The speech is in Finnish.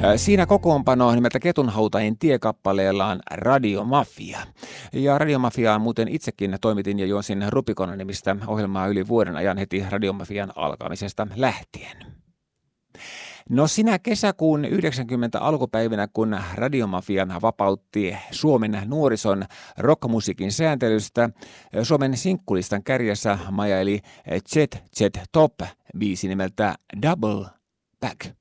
Siinä kokoonpano nimeltä Ketunhautajien tiekappaleellaan Radiomafia. Ja Radiomafiaa muuten itsekin toimitin ja juonsin Rubicon-nimistä ohjelmaa yli vuoden ajan heti Radiomafian alkamisesta lähtien. No sinä kesäkuun 90 alkupäivinä, kun Radiomafia vapautti Suomen nuorison rockmusiikin sääntelystä, Suomen sinkkulistan kärjessä majaili Jet Jet Top -biisi nimeltä Double Back.